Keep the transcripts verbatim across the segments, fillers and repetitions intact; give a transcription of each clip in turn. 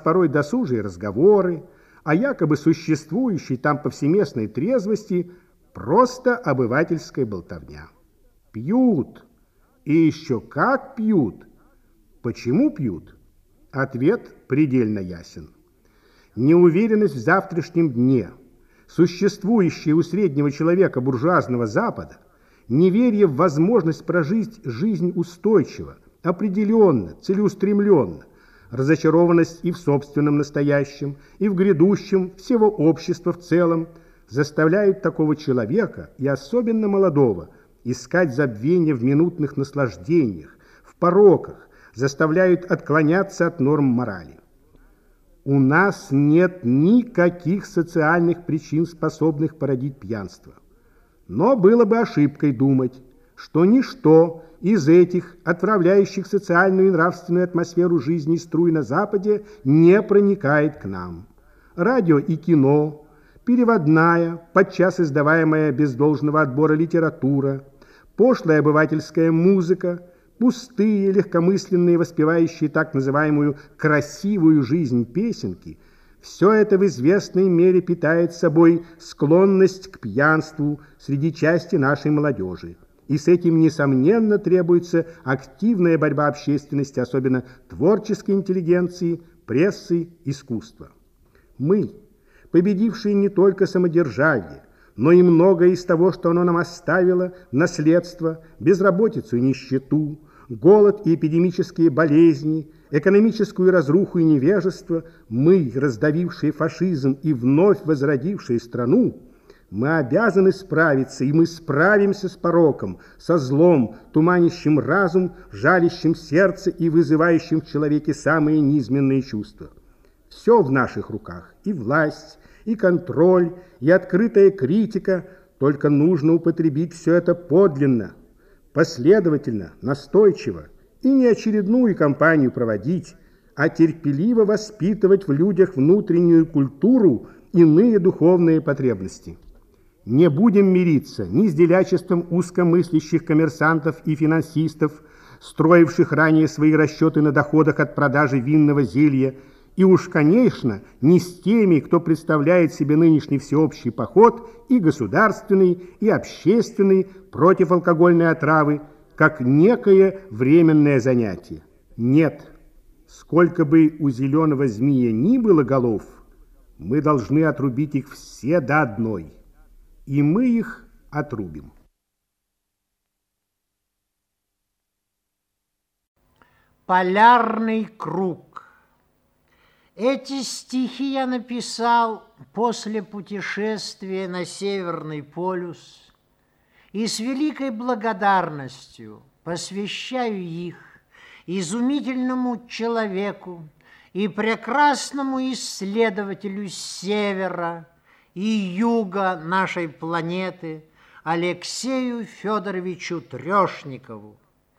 порой досужие разговоры, а якобы существующей там повсеместной трезвости просто обывательская болтовня. Пьют, и еще как пьют. Почему пьют? Ответ предельно ясен. Неуверенность в завтрашнем дне, существующая у среднего человека буржуазного Запада, неверие в возможность прожить жизнь устойчиво, определенно, целеустремленно, разочарованность и в собственном настоящем, и в грядущем всего общества в целом заставляют такого человека, и особенно молодого, искать забвение в минутных наслаждениях, в пороках, заставляют отклоняться от норм морали. У нас нет никаких социальных причин, способных породить пьянство. Но было бы ошибкой думать, что ничто из этих, отправляющих социальную и нравственную атмосферу жизни струй на Западе, не проникает к нам. Радио и кино, переводная, подчас издаваемая без должного отбора литература, пошлая обывательская музыка, пустые, легкомысленные, воспевающие так называемую «красивую жизнь» песенки – все это в известной мере питает собой склонность к пьянству среди части нашей молодежи. И с этим, несомненно, требуется активная борьба общественности, особенно творческой интеллигенции, прессы, искусства. Мы, победившие не только самодержавие, но и многое из того, что оно нам оставило, наследство, безработицу и нищету, голод и эпидемические болезни, экономическую разруху и невежество, мы, раздавившие фашизм и вновь возродившие страну, мы обязаны справиться, и мы справимся с пороком, со злом, туманящим разум, жалящим сердце и вызывающим в человеке самые низменные чувства. Все в наших руках, и власть, и контроль, и открытая критика, только нужно употребить все это подлинно, последовательно, настойчиво, и не очередную кампанию проводить, а терпеливо воспитывать в людях внутреннюю культуру, иные духовные потребности. Не будем мириться ни с делячеством узкомыслящих коммерсантов и финансистов, строивших ранее свои расчеты на доходах от продажи винного зелья, и уж, конечно, не с теми, кто представляет себе нынешний всеобщий поход и государственный, и общественный против алкогольной отравы, как некое временное занятие. Нет, сколько бы у зеленого змея ни было голов, мы должны отрубить их все до одной, и мы их отрубим. Полярный круг. Эти стихи я написал после путешествия на Северный полюс и с великой благодарностью посвящаю их изумительному человеку и прекрасному исследователю севера и юга нашей планеты Алексею Федоровичу Трешникову,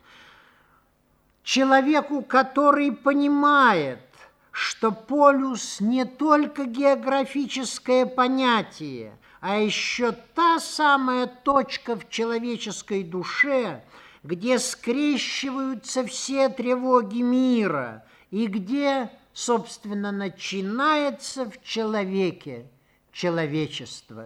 человеку, который понимает, что полюс не только географическое понятие, а еще та самая точка в человеческой душе, где скрещиваются все тревоги мира и где, собственно, начинается в человеке человечество.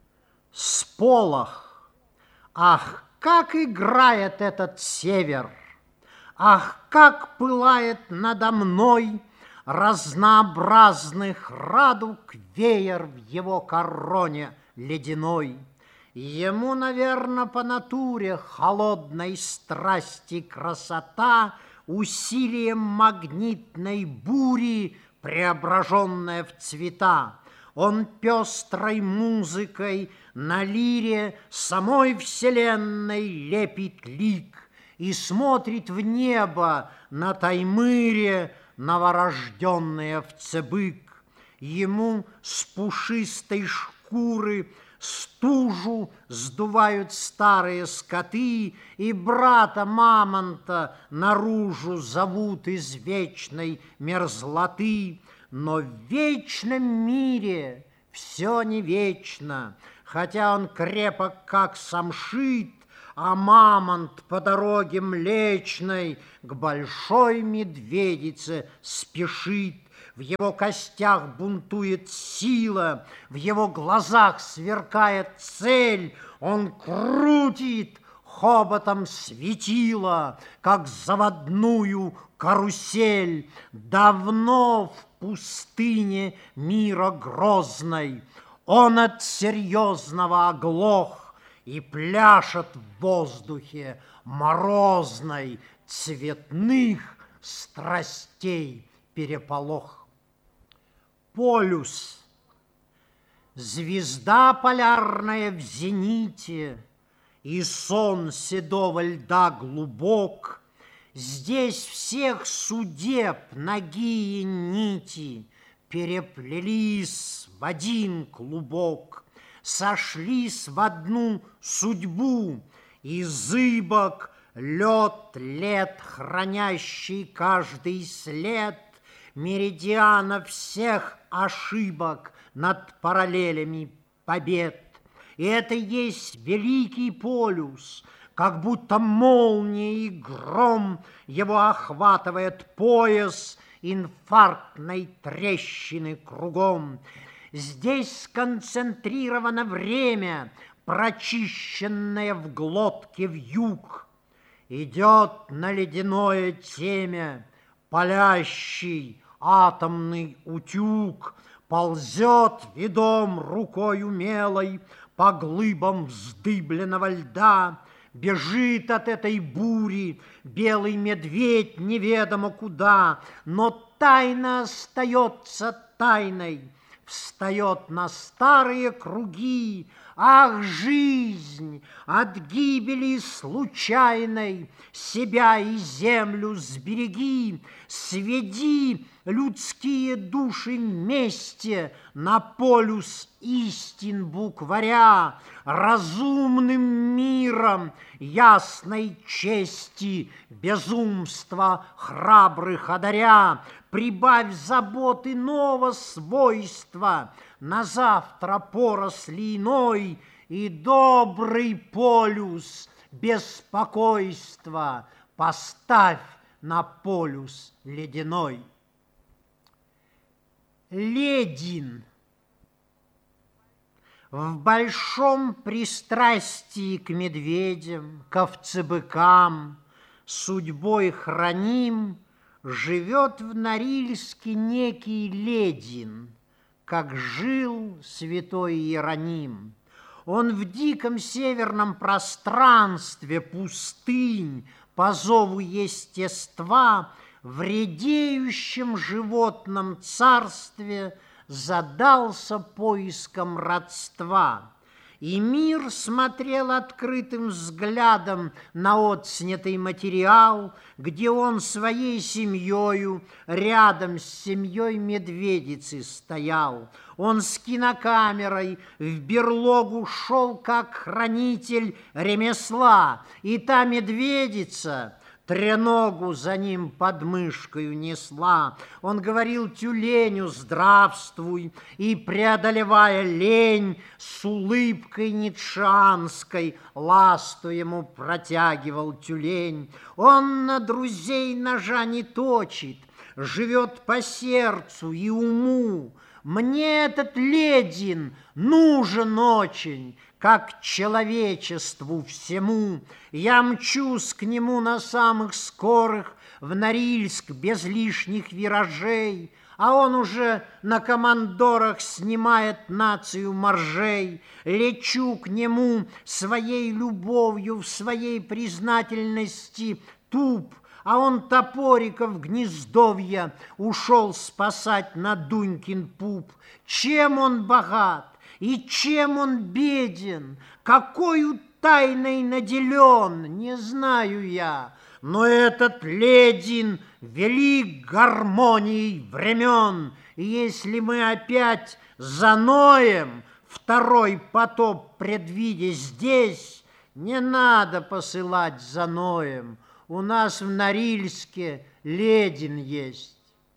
Сполох. Ах, как играет этот север! Ах, как пылает надо мной разнообразных радуг веер в его короне ледяной. Ему, наверно, по натуре холодной страсти красота усилием магнитной бури, преображенная в цвета. Он пестрой музыкой на лире самой вселенной лепит лик и смотрит в небо на Таймыре новорожденный овцебык. Ему с пушистой шкуры стужу сдувают старые скоты, и брата мамонта наружу зовут из вечной мерзлоты. Но в вечном мире все не вечно, хотя он крепок, как самшит, а мамонт по дороге Млечной к большой медведице спешит. в его костях бунтует сила, в его глазах сверкает цель, он крутит хоботом светило, как заводную карусель. Давно в пустыне мира грозной он от серьезного оглох и пляшет в воздухе морозной цветных страстей переполох. Полюс, звезда полярная в зените, и сон седого льда глубок. Здесь всех судеб нагие нити переплелись в один клубок, сошлись в одну судьбу, и зыбок лед лет, хранящий каждый след меридиана всех ошибок над параллелями побед. И это есть великий полюс, как будто молния и гром его охватывает пояс инфарктной трещины кругом. Здесь сконцентрировано время, прочищенное в глотке вьюг. Идет на ледяное темя палящий атомный утюг, ползет ведом рукой умелой по глыбам вздыбленного льда, бежит от этой бури белый медведь неведомо куда, но тайна остается тайной, встает на старые круги. Ах, жизнь, от гибели случайной себя и землю сбереги, сведи людские души вместе на полюс истин букваря, разумным миром ясной чести безумства храбрых одаря. Прибавь заботы нового свойства, на завтра поросли иной, и добрый полюс беспокойства поставь на полюс ледяной. Ледин. В большом пристрастии к медведям, к овцебыкам, судьбой храним, живет в Норильске некий Ледин, как жил святой Иероним. Он в диком северном пространстве пустынь по зову естества в редеющем животном царстве задался поиском родства. И мир смотрел открытым взглядом на отснятый материал, где он своей семьёю рядом с семьей медведицы стоял. Он с кинокамерой в берлогу шел, как хранитель ремесла, и та медведица треногу за ним под мышкою несла. Он говорил тюленю «здравствуй», и, преодолевая лень, с улыбкой ницшеанской ласту ему протягивал тюлень. Он на друзей ножа не точит, живет по сердцу и уму. Мне этот Ледин нужен очень, как человечеству всему. Я мчусь к нему на самых скорых в Норильск без лишних виражей, а он уже на командорах снимает нацию моржей. Лечу к нему своей любовью, в своей признательности туп, а он топориков гнездовья ушел спасать на Дунькин пуп. Чем он богат и чем он беден, какою тайной наделен, не знаю я, но этот Ледин велик гармонией времен, и если мы опять заноем, второй потоп предвидя здесь, не надо посылать за Ноем. У нас в Норильске Ледин есть.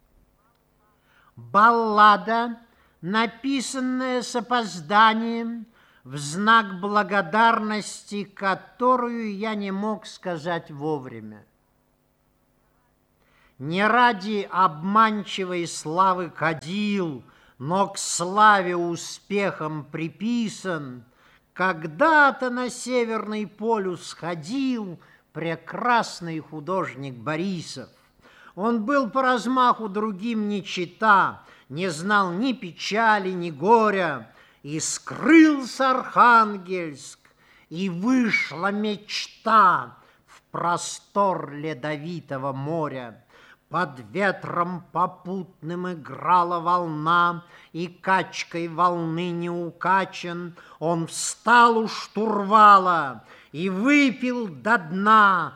Баллада, написанная с опозданием, в знак благодарности, которую я не мог сказать вовремя. не ради обманчивой славы кадил, но к славе успехом приписан, когда-то на Северный полюс ходил прекрасный художник Борисов. Он был по размаху другим не чета, не знал ни печали, ни горя, и скрылся Архангельск, и вышла мечта в простор ледовитого моря. Под ветром попутным играла волна, и качкой волны не укачен, он встал у штурвала и выпил до дна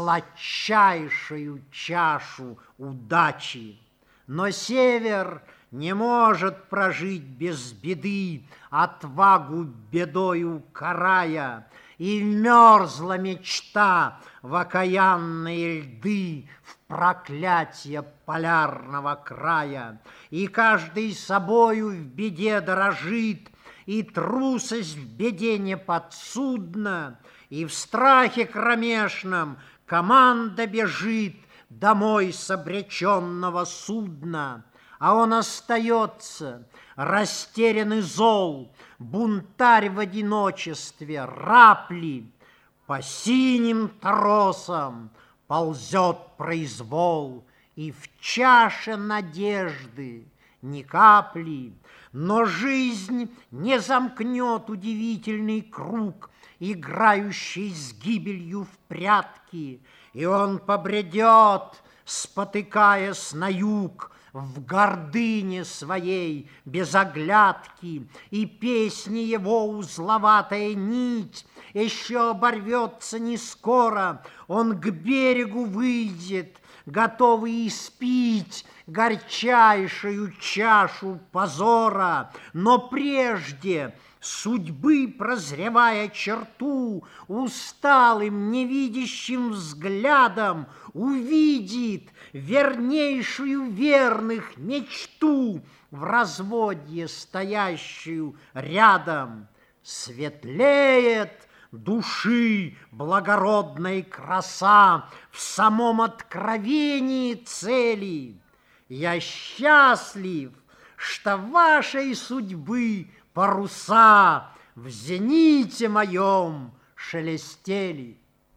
сладчайшую чашу удачи. Но север не может прожить без беды, отвагу бедою карая, и мерзла мечта в окаянные льды, в проклятие полярного края. И каждый собою в беде дорожит, и трусость в беде не подсудна, и в страхе кромешном команда бежит домой с обреченного судна. А он остается, растерян и зол, бунтарь в одиночестве, раб ли. По синим торосам ползет произвол, и в чаше надежды ни капли. Но жизнь не замкнет удивительный круг, играющий с гибелью в прятки, и он побредет, спотыкаясь на юг, в гордыне своей без оглядки, и песни его узловатая нить еще оборвется не скоро. Он к берегу выйдет, готовый испить горчайшую чашу позора, но прежде судьбы, прозревая черту, усталым невидящим взглядом увидит вернейшую верных мечту в разводье, стоящую рядом. Светлеет души благородной краса в самом откровении цели. Я счастлив, что вашей судьбы паруса в зените моем шелестели.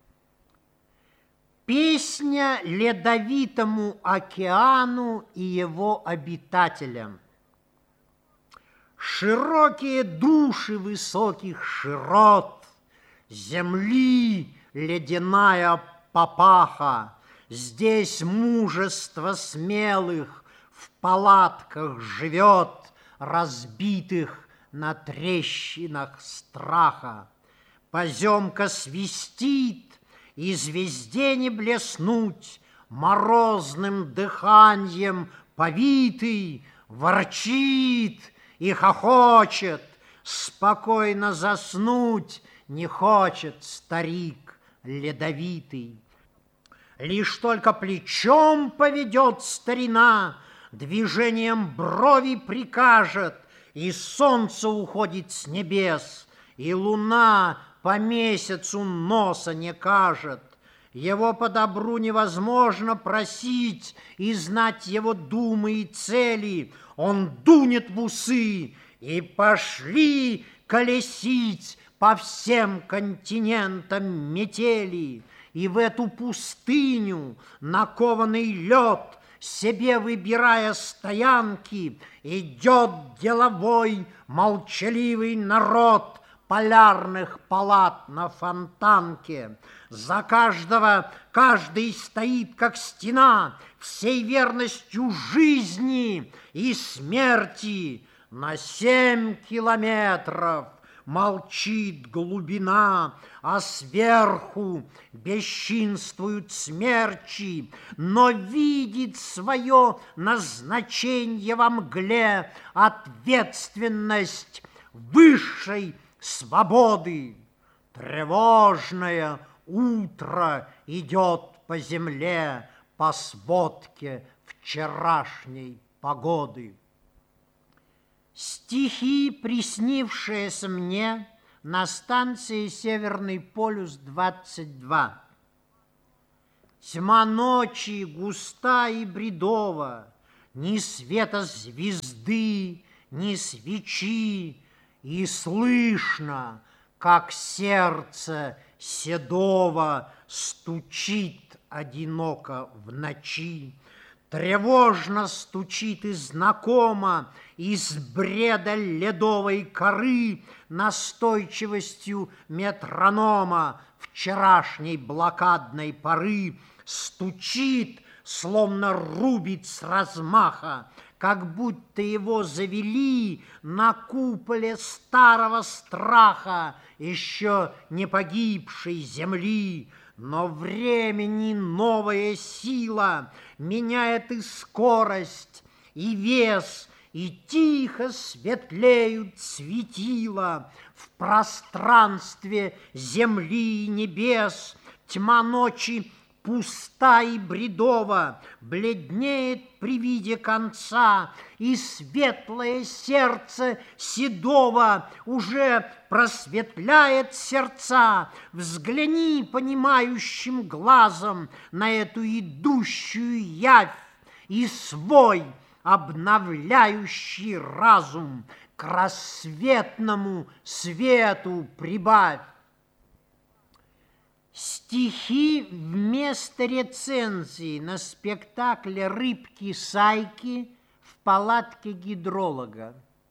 Песня ледовитому океану и его обитателям. Широкие души высоких широт, земли ледяная папаха, здесь мужество смелых в палатках живет, разбитых на трещинах страха. Поземка свистит, и звезде не блеснуть, морозным дыханием повитый, ворчит и хохочет, спокойно заснуть не хочет старик ледовитый. Лишь только плечом поведет старина, движением брови прикажет, и солнце уходит с небес, и луна по месяцу носа не кажет. Его по добру невозможно просить и знать его думы и цели. Он дунет в усы, и пошли колесить по всем континентам метели. И в эту пустыню, на кованый лед, себе выбирая стоянки, идет деловой молчаливый народ полярных палат на Фонтанке. За каждого каждый стоит, как стена, всей верностью жизни и смерти. На семь километров молчит глубина, а сверху бесчинствуют смерчи, но видит свое назначение во мгле ответственность высшей свободы. Тревожное утро идет по земле по сводке вчерашней погоды. Стихи, приснившиеся мне на станции Северный полюс двадцать два. Тьма ночи густа и бредова, ни света звезды, ни свечи, и слышно, как сердце седого стучит одиноко в ночи. Тревожно стучит и знакомо из бреда ледовой коры настойчивостью метронома вчерашней блокадной поры. Стучит, словно рубит с размаха, как будто его завели на куполе старого страха еще не погибшей земли. Но времени новая сила меняет и скорость, и вес, и тихо светлеют светила в пространстве земли и небес. Тьма ночи пуста и бредова, бледнеет при виде конца, и светлое сердце седого уже просветляет сердца. Взгляни понимающим глазом на эту идущую явь, и свой обновляющий разум к рассветному свету прибавь. Стихи вместо рецензии на спектакле «Рыбки-сайки» в палатке гидролога.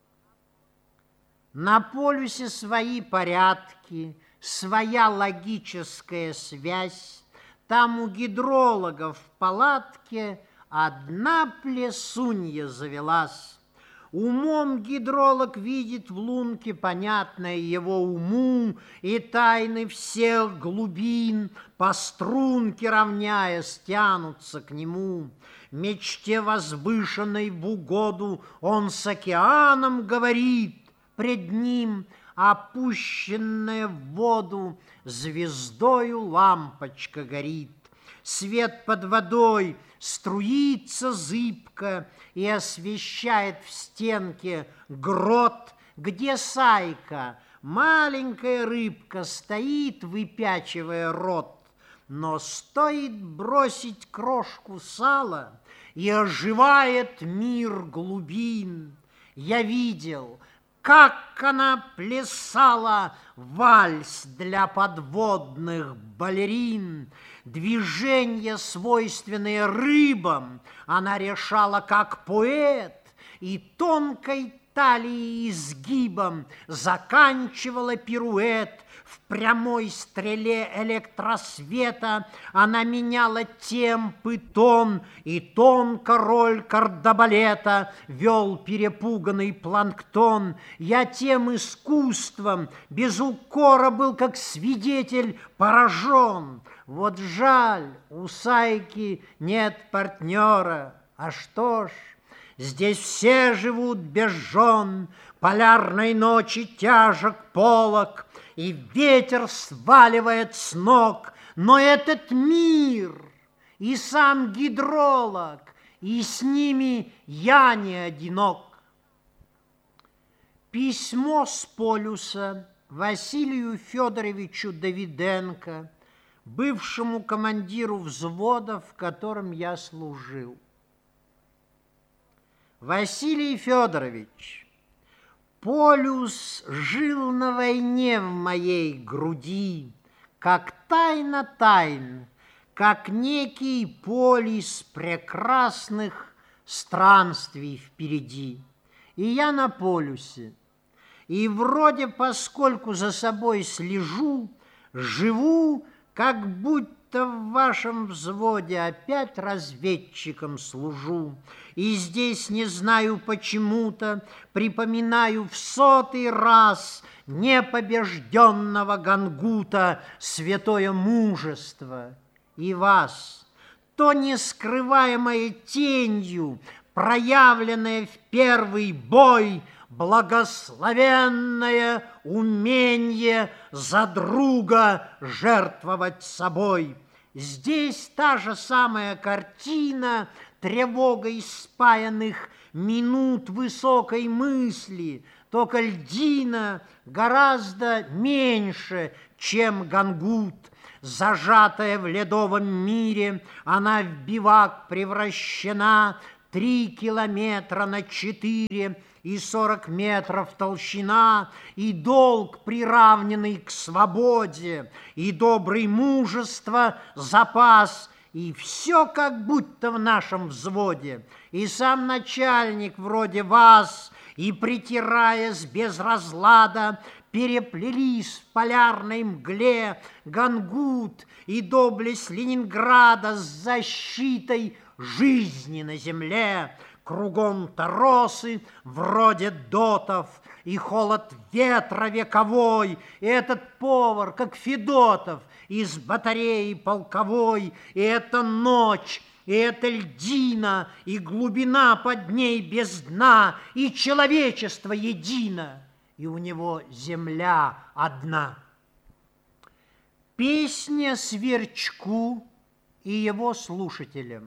На полюсе свои порядки, своя логическая связь. Там у гидролога в палатке одна плесунья завелась. Умом гидролог видит в лунке понятное его уму, и тайны всех глубин по струнке равняя стянутся к нему. Мечте возвышенной в угоду он с океаном говорит, пред ним опущенная в воду звездою лампочка горит. Свет под водой струится зыбко и освещает в стенке грот, где сайка, маленькая рыбка, стоит, выпячивая рот. Но стоит бросить крошку сала, и оживает мир глубин. Я видел, как она плясала вальс для подводных балерин. Движения, свойственные рыбам, она решала как поэт, и тонкой талией изгибом заканчивала пируэт. В прямой стреле электросвета она меняла темп и тон, и тонко роль кардебалета вел перепуганный планктон. Я тем искусством без укора был, как свидетель, поражен. Вот жаль, у сайки нет партнера, а что ж, здесь все живут без жен, полярной ночи тяжек полог, и ветер сваливает с ног. Но этот мир и сам гидролог, и с ними я не одинок. Письмо с полюса Василию Федоровичу Давиденко, бывшему командиру взвода, в котором я служил. Василий Федорович, полюс жил на войне в моей груди, как тайна тайн, как некий полис прекрасных странствий впереди. И я на полюсе, и вроде, поскольку за собой слежу, живу, как будто в вашем взводе опять разведчиком служу. И здесь, не знаю почему-то, припоминаю в сотый раз непобежденного Гангута святое мужество. И вас, то нескрываемое тенью, проявленное в первый бой, благословенное уменье за друга жертвовать собой. Здесь та же самая картина тревогой спаянных минут высокой мысли, только льдина гораздо меньше, чем гангут. Зажатая в ледовом мире, она в бивак превращена, три километра на четыре и сорок метров толщина, и долг, приравненный к свободе, и доброе мужество, запас, и все как будто в нашем взводе. И сам начальник вроде вас, и, притираясь без разлада, переплелись в полярной мгле Гангут и доблесть Ленинграда с защитой жизни на земле. Кругом торосы вроде дотов, и холод ветра вековой, и этот повар, как Федотов, из батареи полковой, и эта ночь, и эта льдина, и глубина под ней без дна, и человечество едино, и у него земля одна. Песня Сверчку и его слушателям.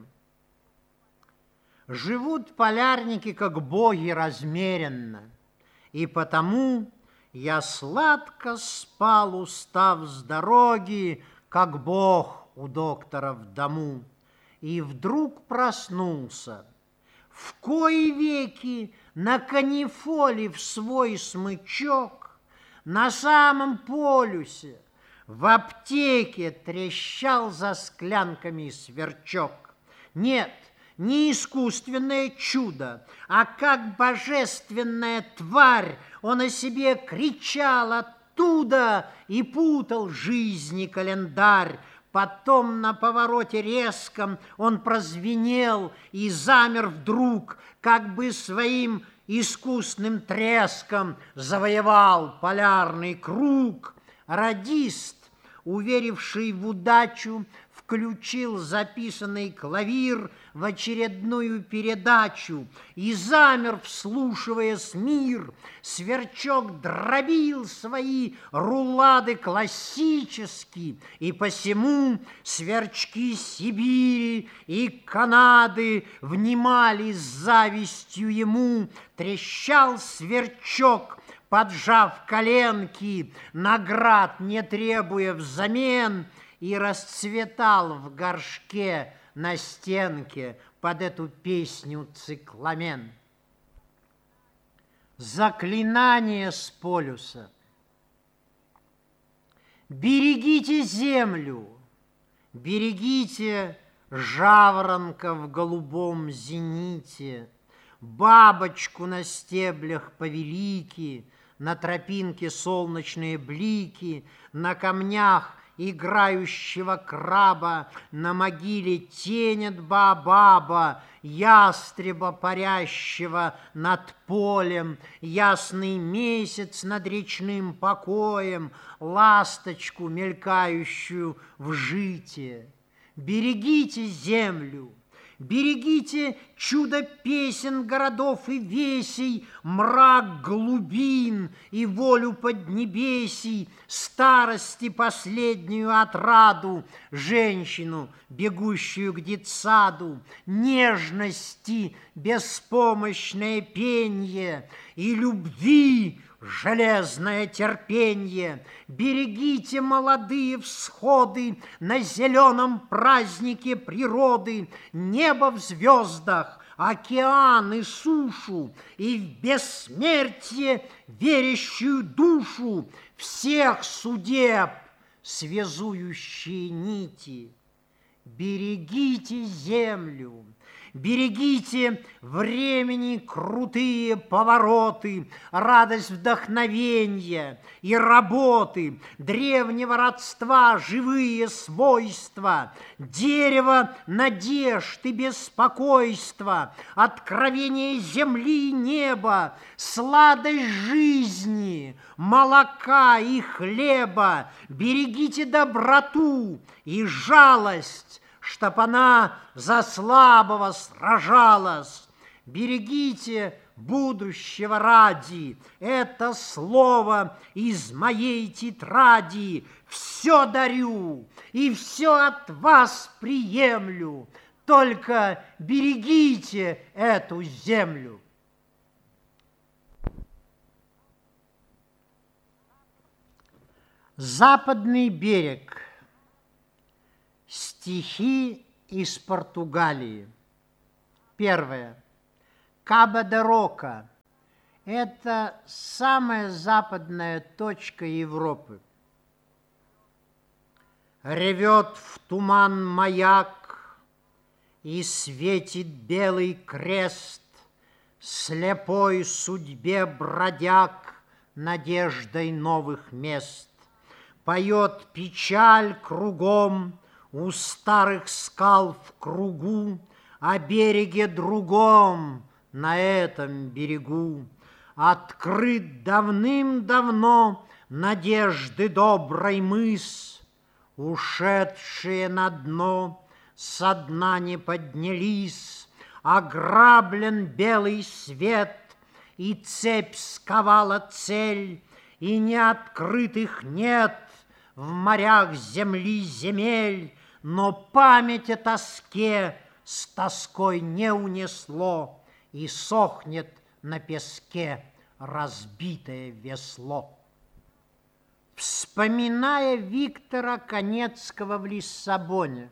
Живут полярники, как боги, размеренно, и потому я сладко спал, устав с дороги, как бог у доктора в дому, и вдруг проснулся. В кои веки на канифоле в свой смычок, на самом полюсе, в аптеке трещал за склянками сверчок. Нет, не искусственное чудо, а как божественная тварь он о себе кричал оттуда и путал жизни календарь. Потом на повороте резком он прозвенел и замер вдруг, как бы своим искусным треском завоевал полярный круг. Радист, уверивший в удачу, включил записанный клавир в очередную передачу и замер, вслушиваясь мир. Сверчок дробил свои рулады классически, и посему сверчки Сибири и Канады внимали с завистью ему. Трещал сверчок, поджав коленки, наград не требуя взамен, и расцветал в горшке на стенке под эту песню цикламен. Заклинание с полюса. Берегите землю, берегите жаворонка в голубом зените, бабочку на стеблях повелики, на тропинке солнечные блики, на камнях играющего краба, на могиле тень от баобаба, ястреба, парящего над полем, ясный месяц над речным покоем, ласточку, мелькающую в жите. Берегите землю, берегите чудо песен городов и весей, мрак глубин и волю поднебесий, старости последнюю отраду, женщину, бегущую к детсаду, нежности беспомощное пенье и любви железное терпенье. Берегите молодые всходы на зеленом празднике природы, небо в звездах, океан и сушу, и в бессмертие верящую душу всех судеб связующие нити. Берегите землю, берегите времени крутые повороты, радость вдохновения и работы, древнего родства живые свойства, дерево надежд и беспокойства, откровение земли и неба, сладость жизни, молока и хлеба. Берегите доброту и жалость, чтоб она за слабого сражалась. Берегите будущего ради, это слово из моей тетради. Все дарю и все от вас приемлю, только берегите эту землю. Западный берег. Стихи из Португалии. Первое. Кабо-де-Рока. Это самая западная точка Европы. Ревет в туман маяк, и светит белый крест, слепой судьбе бродяг надеждой новых мест. Поет печаль кругом, у старых скал в кругу, о береге другом, на этом берегу. Открыт давным-давно надежды доброй мыс, ушедшие на дно со дна не поднялись. Ограблен белый свет, и цепь сковала цель, и неоткрытых нет в морях земли земель, но память о тоске с тоской не унесло, и сохнет на песке разбитое весло. Вспоминая Виктора Канецкого в Лиссабоне: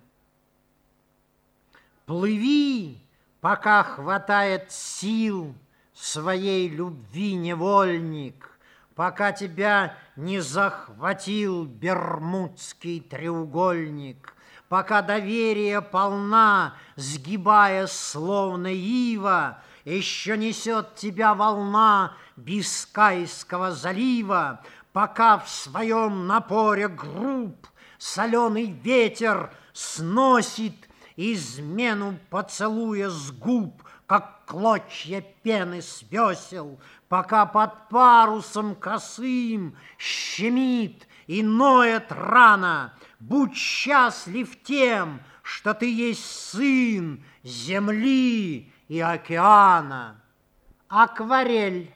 плыви, пока хватает сил, своей любви невольник, пока тебя не захватил Бермудский треугольник, пока доверие полна, сгибая словно ива, еще несет тебя волна Бискайского залива, пока в своем напоре груб соленый ветер сносит измену поцелуя с губ, как клочья пены с весел, пока под парусом косым щемит и ноет рана. Будь счастлив тем, что ты есть сын земли и океана. Акварель.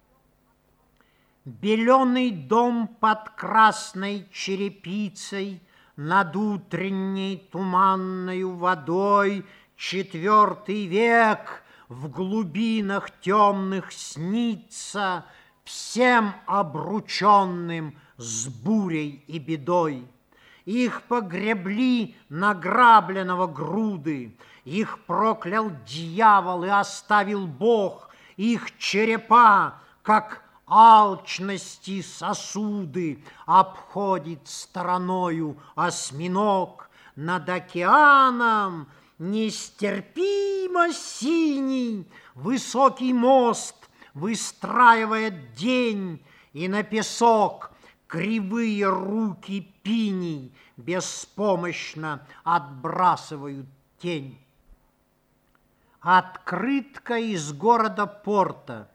Беленый дом под красной черепицей, над утренней туманною водой, четвертый век в глубинах темных снится всем обрученным с бурей и бедой. Их погребли награбленного груды, их проклял дьявол и оставил Бог, их черепа, как алчности сосуды, обходит стороною осьминог. Над океаном нестерпимо синий высокий мост выстраивает день, и на песок кривые руки пиней беспомощно отбрасывают тень. Открытка из города Порто.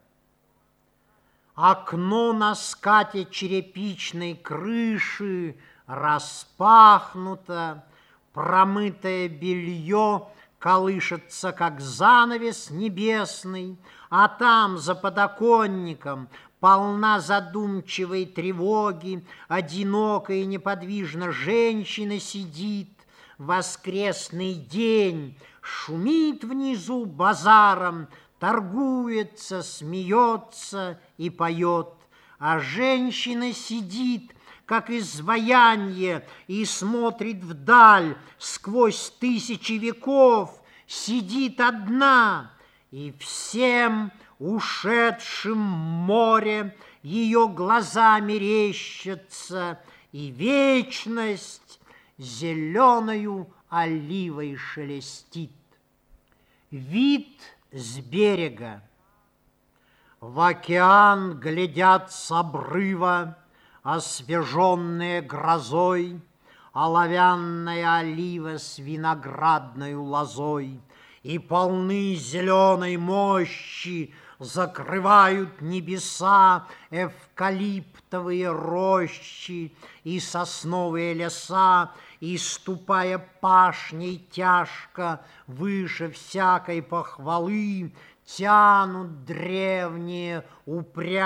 Окно на скате черепичной крыши распахнуто, промытое белье колышется, как занавес небесный, а там, за подоконником, полна задумчивой тревоги, одинокая и неподвижно женщина сидит. Воскресный день шумит внизу базаром, торгуется, смеется и поет, а женщина сидит, как изваяние, и смотрит вдаль сквозь тысячи веков, сидит одна, и всем ушедшим море ее глаза мерещатся, и вечность зеленою оливой шелестит. Вид с берега. В океан глядят с обрыва, освеженные грозой, оловянная олива с виноградною лозой, и полны зеленой мощи закрывают небеса эвкалиптовые рощи и сосновые леса, и, ступая пашней тяжко выше всякой похвалы, тянут древние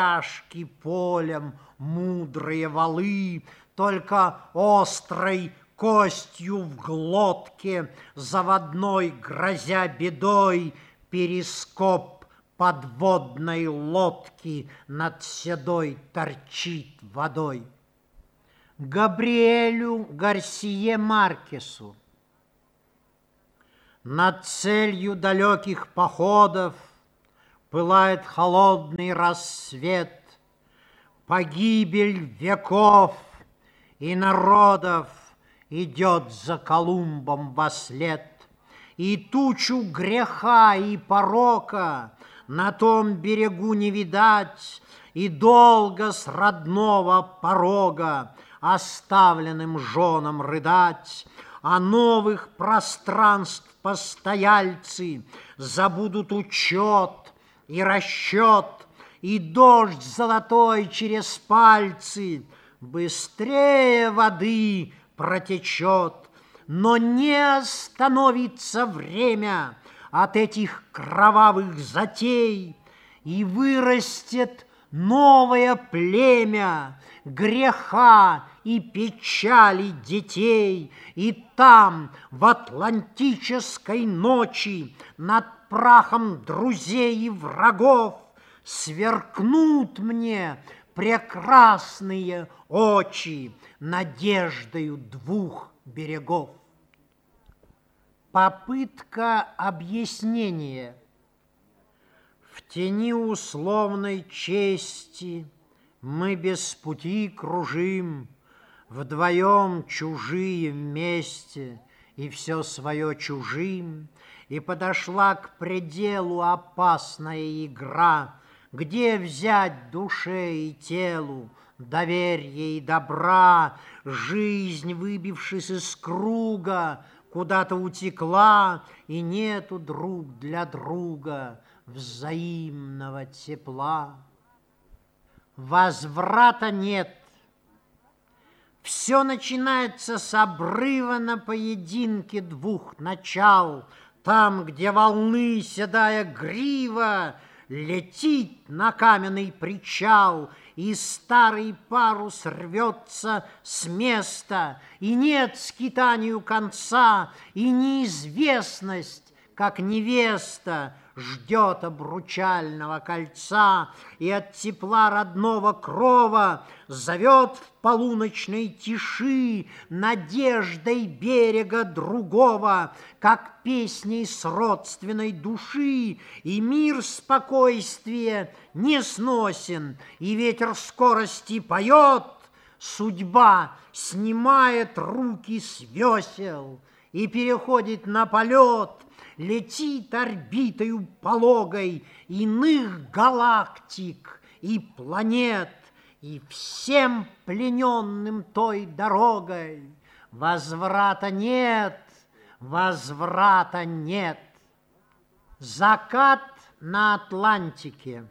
упряжки полем мудрые валы, только острой костью в глотке заводной, грозя бедой, перископ подводной лодки над седой торчит водой. Габриэлю Гарсие Маркесу. Над целью далеких походов пылает холодный рассвет, погибель веков и народов идет за Колумбом вослед, и тучу греха и порока на том берегу не видать, и долго с родного порога оставленным женам рыдать, а новых пространств постояльцы забудут учет и расчет, и дождь золотой через пальцы быстрее воды протечет, но не остановится время от этих кровавых затей, и вырастет новое племя греха и печали детей, и там, в атлантической ночи, над прахом друзей и врагов сверкнут мне прекрасные очи надеждою двух берегов. Попытка объяснения. В тени условной чести мы без пути кружим, вдвоем чужие вместе, и все свое чужим, и подошла к пределу опасная игра, где взять душе и телу доверие и добра. Жизнь, выбившись из круга, куда-то утекла, и нету друг для друга взаимного тепла. Возврата нет. Все начинается с обрыва на поединке двух начал, там, где волны седая грива летит на каменный причал, и старый парус рвется с места, и нет скитанию конца, и неизвестность, как невеста, ждет обручального кольца, и от тепла родного крова зовет в полуночной тиши надеждой берега другого, как песней с родственной души, и мир спокойствия не сносен, и ветер скорости поет, судьба снимает руки с весел и переходит на полет, летит орбитою пологой иных галактик и планет, и всем плененным той дорогой возврата нет, возврата нет. Закат на Атлантике.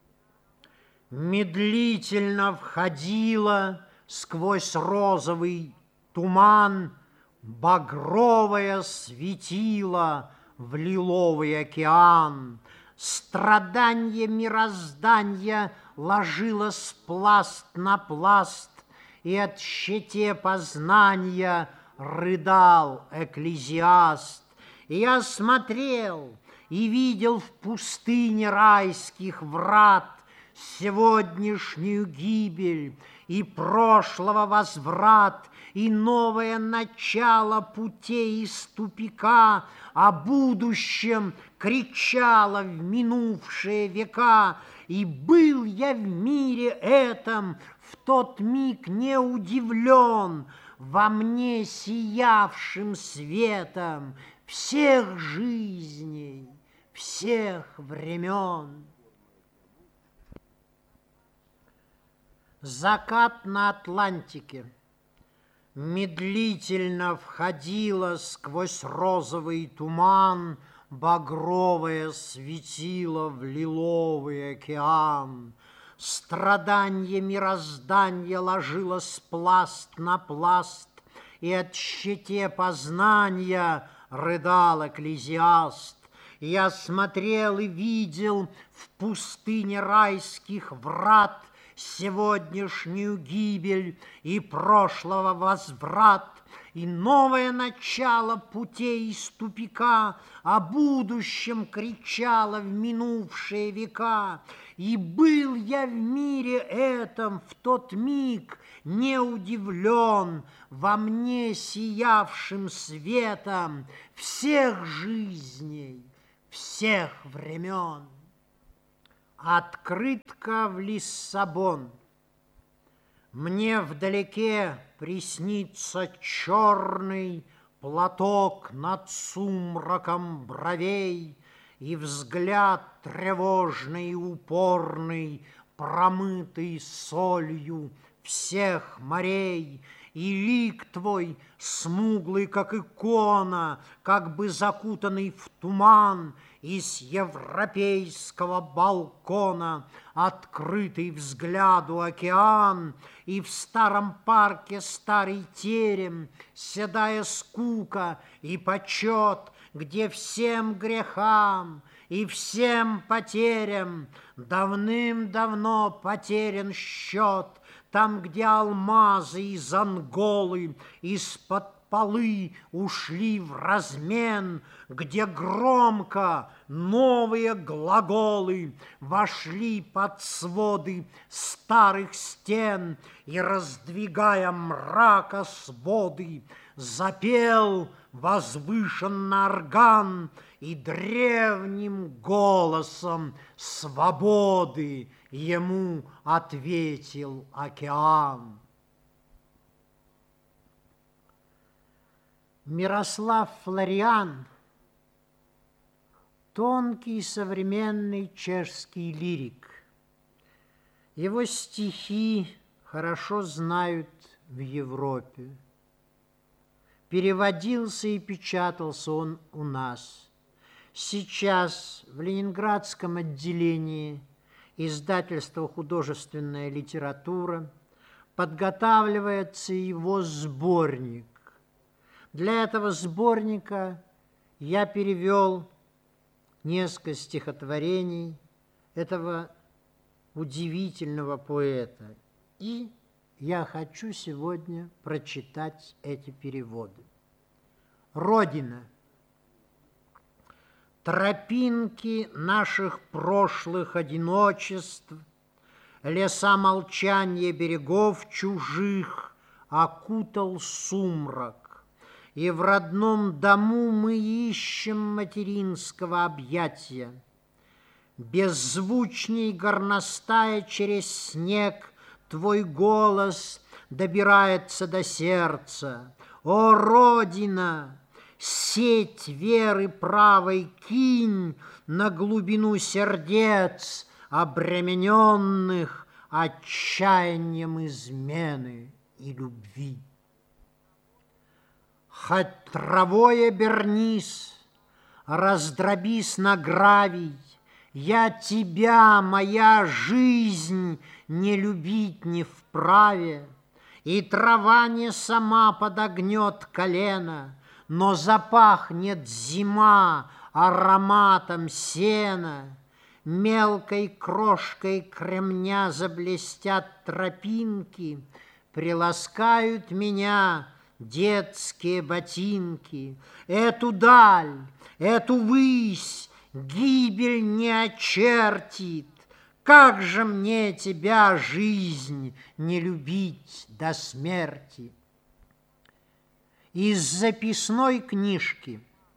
Медлительно входила сквозь розовый туман багровое светило в лиловый океан. Страданье мироздания ложилось пласт на пласт, и от щете познания рыдал экклезиаст. И я смотрел и видел в пустыне райских врат сегодняшнюю гибель и прошлого возврат, и новое начало путей из тупика, о будущем кричало в минувшие века. И был я в мире этом в тот миг не удивлен, во мне сиявшим светом всех жизней, всех времен. Закат на Атлантике. Медлительно входило сквозь розовый туман багровое светило в лиловый океан. Страданье мироздания ложилось пласт на пласт, и от щете познания рыдал экклезиаст. Я смотрел и видел в пустыне райских врат сегодняшнюю гибель и прошлого возврат, и новое начало путей из тупика, о будущем кричало в минувшие века. И был я в мире этом в тот миг не удивлен во мне сиявшим светом всех жизней, всех времен. Открытка в Лиссабон. Мне вдалеке приснится черный платок над сумраком бровей, и взгляд тревожный и упорный, промытый солью всех морей, и лик твой смуглый, как икона, как бы закутанный в туман, и с европейского балкона открытый взгляду океан, и в старом парке старый терем, седая скука и почет, где всем грехам и всем потерям давным-давно потерян счет, там, где алмазы из Анголы из-под полы ушли в размен, где громко новые глаголы вошли под своды старых стен, и, раздвигая мрака своды, запел возвышенно орган, и древним голосом свободы ему ответил океан. Мирослав Флориан – тонкий современный чешский лирик. Его стихи хорошо знают в Европе. Переводился и печатался он у нас. Сейчас в Ленинградском отделении издательства «Художественная литература» подготавливается его сборник. Для этого сборника я перевел несколько стихотворений этого удивительного поэта. И я хочу сегодня прочитать эти переводы. Родина. Тропинки наших прошлых одиночеств, леса молчания берегов чужих окутал сумрак. И в родном дому мы ищем материнского объятия. Беззвучней горностая через снег твой голос добирается до сердца. О, Родина, сеть веры правой кинь на глубину сердец, обремененных отчаянием измены и любви. Хоть травой обернись, раздробись на гравий, я тебя, моя жизнь, не любить не вправе, и трава не сама подогнет колено, но запахнет зима ароматом сена, мелкой крошкой кремня заблестят тропинки, приласкают меня детские ботинки. Эту даль, эту высь гибель не очертит. Как же мне тебя, жизнь, не любить до смерти? Из записной книжки.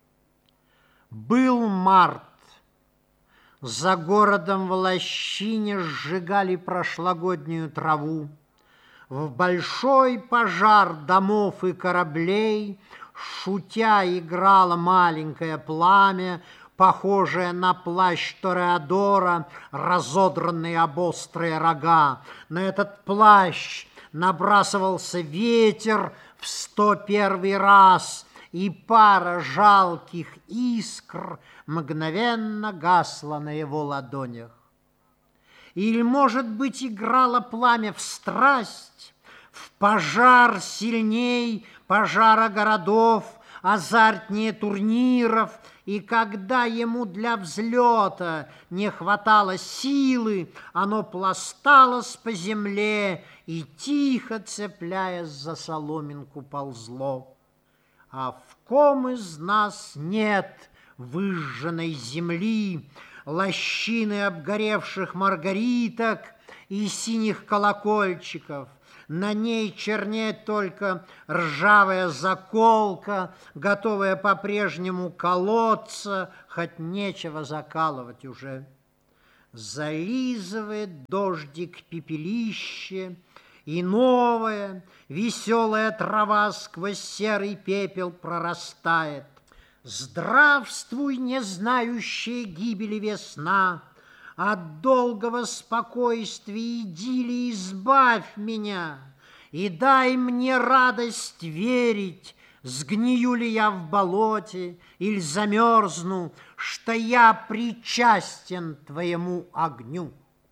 Был март. За городом в лощине сжигали прошлогоднюю траву. В большой пожар домов и кораблей, шутя, играло маленькое пламя, похожее на плащ Тореадора, разодранный об острые рога. На этот плащ набрасывался ветер в сто первый раз, и пара жалких искр мгновенно гасла на его ладонях. Или, может быть, играло пламя в страсть, в пожар сильней пожара городов, азартнее турниров, и когда ему для взлета не хватало силы, оно пласталось по земле и, тихо цепляясь за соломинку, ползло. А в ком из нас нет выжженной земли, лощины обгоревших маргариток и синих колокольчиков? На ней чернеет только ржавая заколка, готовая по-прежнему колоться, хоть нечего закалывать уже. Зализывает дождик пепелище, и новая веселая трава сквозь серый пепел прорастает. Здравствуй, не знающая гибели весна! От долгого спокойствия и идиллии избавь меня, и дай мне радость верить, сгнию ли я в болоте или замерзну, что я причастен твоему огню.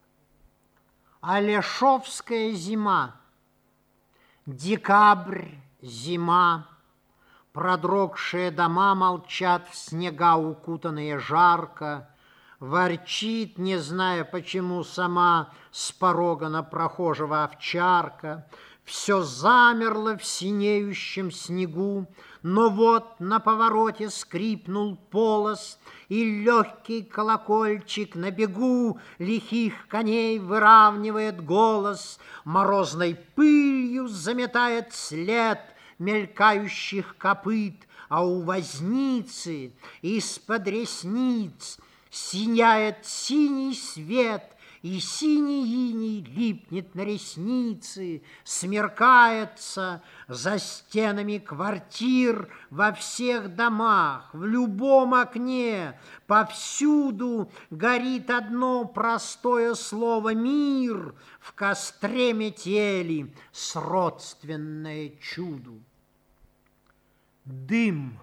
Олешовская зима, декабрь, зима, продрогшие дома молчат в снега, укутанные жарко, ворчит, не зная почему, сама с порога на прохожего овчарка. Все замерло в синеющем снегу, но вот на повороте скрипнул полос, и легкий колокольчик на бегу лихих коней выравнивает голос, морозной пылью заметает след мелькающих копыт, а у возницы из-под ресниц сияет синий свет, и синий иней липнет на ресницы, смеркается за стенами квартир, во всех домах, в любом окне, повсюду горит одно простое слово «мир», в костре метели сродственное чуду. Дым.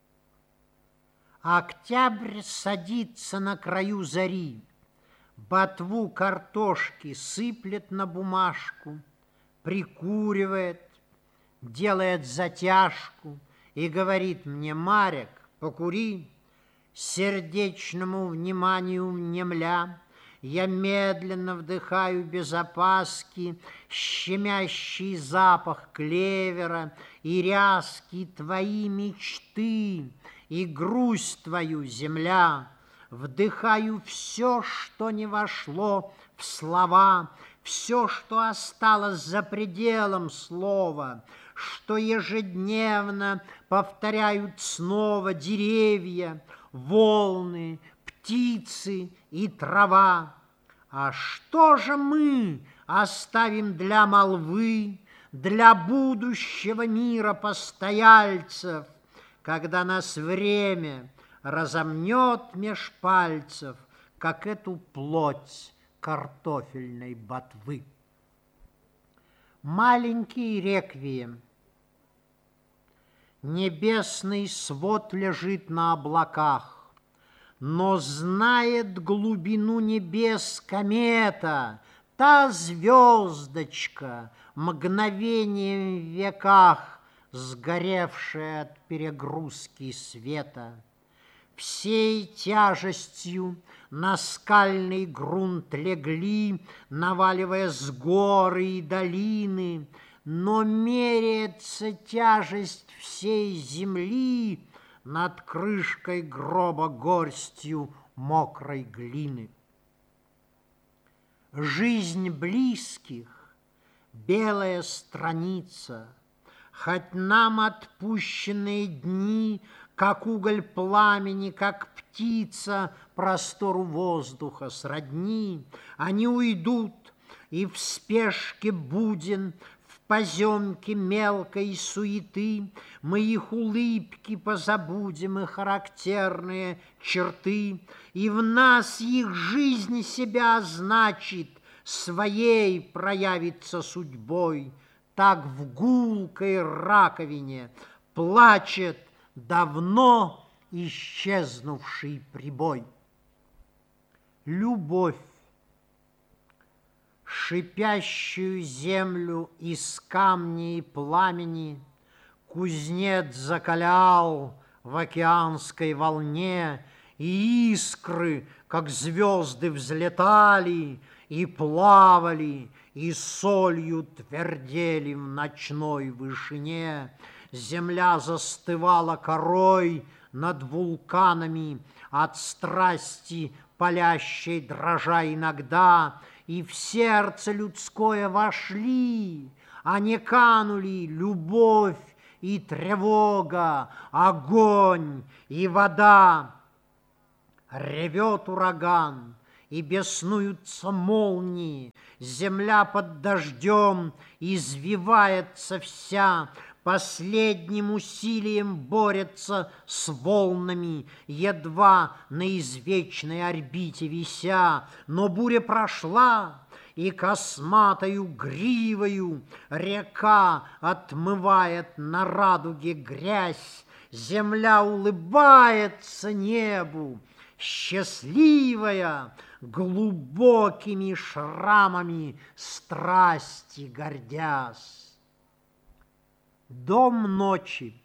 Октябрь садится на краю зари, ботву картошки сыплет на бумажку, прикуривает, делает затяжку и говорит мне: «Марек, покури». Сердечному вниманию внемля, я медленно вдыхаю без опаски щемящий запах клевера и ряски твои мечты, и грусть твою, земля. Вдыхаю все, что не вошло в слова, все, что осталось за пределом слова, что ежедневно повторяют снова деревья, волны, птицы и трава. А что же мы оставим для молвы, для будущего мира постояльцев, когда нас время разомнет меж пальцев, как эту плоть картофельной ботвы? Маленький реквием. Небесный свод лежит на облаках, но знает глубину небес комета, та звездочка, мгновением в веках, сгоревшая от перегрузки света. Всей тяжестью на скальный грунт легли, наваливая с горы и долины, но меряется тяжесть всей земли над крышкой гроба горстью мокрой глины. Жизнь близких — белая страница, хоть нам отпущенные дни, как уголь пламени, как птица простору воздуха сродни, они уйдут, и в спешке буден, в поземке мелкой суеты мы их улыбки позабудем и характерные черты, и в нас их жизнь себя значит, своей проявится судьбой. Так в гулкой раковине плачет давно исчезнувший прибой. Любовь. Шипящую землю из камня и пламени кузнец закалял в океанской волне, и искры, как звезды, взлетали и плавали, и солью твердели в ночной вышине. Земля застывала корой над вулканами, от страсти палящей дрожа иногда, и в сердце людское вошли, а не канули любовь и тревога, огонь и вода. Ревет ураган, и беснуются молнии, земля под дождем извивается вся, последним усилием борется с волнами, едва на извечной орбите вися. Но буря прошла, и косматою гривою река отмывает на радуге грязь. Земля улыбается небу, счастливая, глубокими шрамами страсти гордясь. Дом ночи.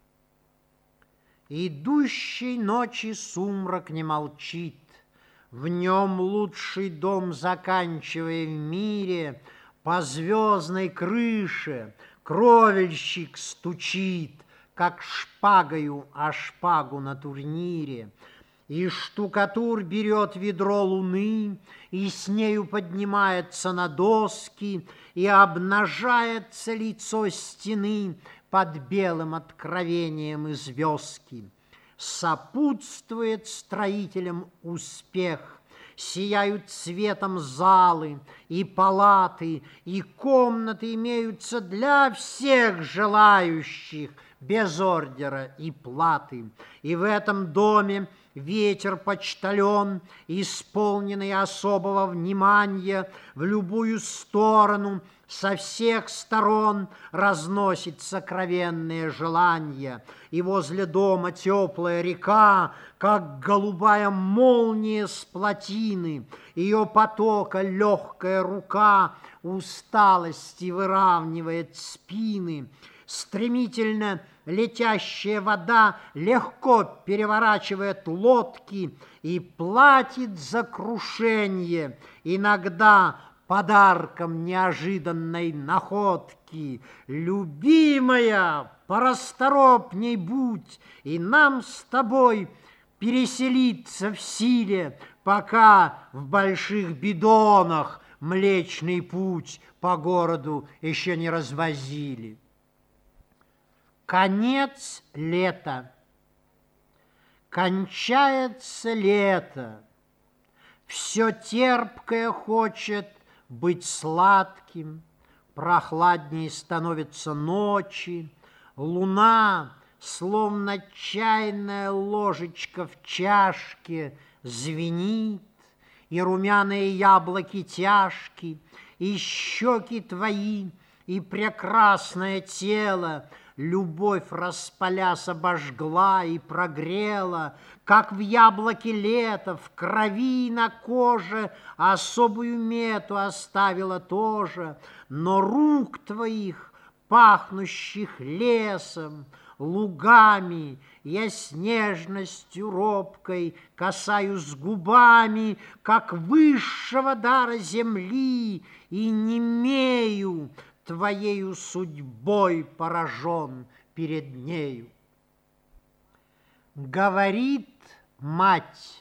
Идущей ночи сумрак не молчит, в нем лучший дом заканчивая в мире, по звездной крыше кровельщик стучит, как шпагою о шпагу на турнире. И штукатур берет ведро луны, и с нею поднимается на доски, и обнажается лицо стены под белым откровением и звездки. Сопутствует строителям успех, сияют цветом залы, и палаты, и комнаты имеются для всех желающих, без ордера и платы. И в этом доме ветер-почтальон, исполненный особого внимания, в любую сторону, со всех сторон разносит сокровенные желания. И возле дома теплая река, как голубая молния с плотины, ее потока легкая рука усталости выравнивает спины. Стремительно летящая вода легко переворачивает лодки и платит за крушение, иногда подарком неожиданной находки. Любимая, порасторопней будь, и нам с тобой переселиться в силе, пока в больших бидонах Млечный Путь по городу еще не развозили. Конец лета. Кончается лето. Все терпкое хочет быть сладким, прохладнее становятся ночи, луна, словно чайная ложечка в чашке, звенит, и румяные яблоки тяжки, и щеки твои, и прекрасное тело любовь распалясь обожгла и прогрела, как в яблоке лета, в крови и на коже особую мету оставила тоже, но рук твоих, пахнущих лесом, лугами, я с нежностью робкой касаюсь губами, как высшего дара земли, и немею, твоею судьбой поражен перед нею. Говорит мать: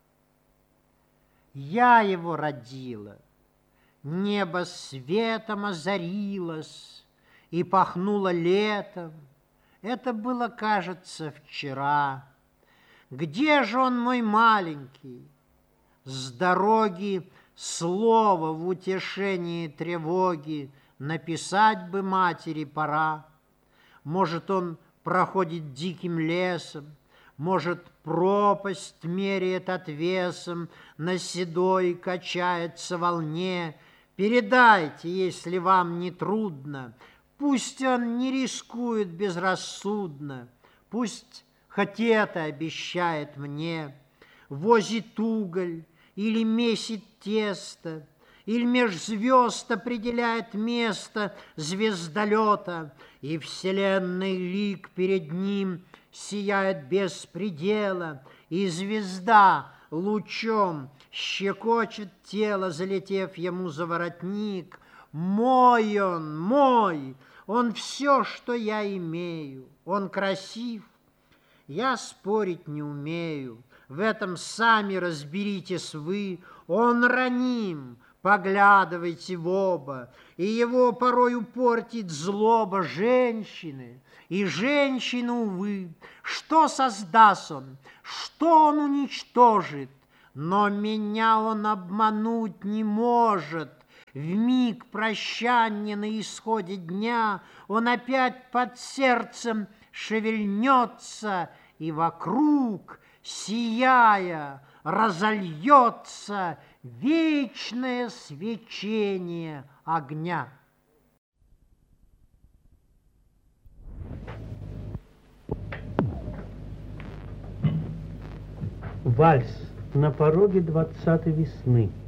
я его родила, небо светом озарилось и пахнуло летом. Это было, кажется, вчера. Где же он, мой маленький? С дороги слово в утешении тревоги написать бы матери пора. Может, он проходит диким лесом, может, пропасть меряет отвесом, на седой качается волне. Передайте, если вам не трудно, пусть он не рискует безрассудно, пусть хоть это обещает мне, возит уголь или месит тесто, или меж звезд определяет место звездолета, и вселенный лик перед ним сияет без предела, и звезда лучом щекочет тело, залетев ему за воротник. Мой он, мой, он все, что я имею, он красив. Я спорить не умею, в этом сами разберитесь вы. Он раним, поглядывайте в оба, и его порою портит злоба женщины. И женщину, увы, что создаст он, что он уничтожит, но меня он обмануть не может. В миг прощания на исходе дня он опять под сердцем шевельнется, и вокруг, сияя, разольется вечное свечение огня. Вальс на пороге двадцатой весны.